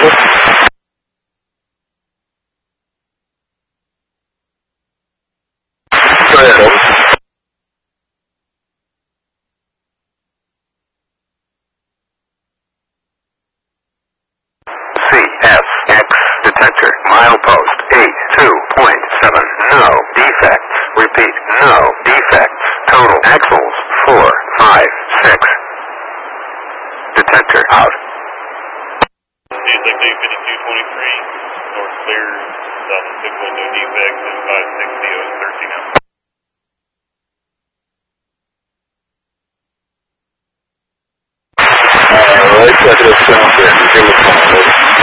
Go ahead, over. CSX detector, milepost 82.7, no defects. Repeat, no defects. Total axles 4, 5, 6. Detector out. CSX 85223, north clear, south of 6 window defects, and 560 13 out. Alright, check it out, sound there.